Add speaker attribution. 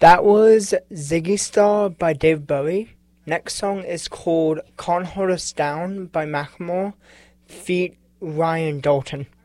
Speaker 1: That was Ziggy Star by Dave Bowie. Next song is called Can't Hold Us Down by Macklemore, feat. Ryan Dalton.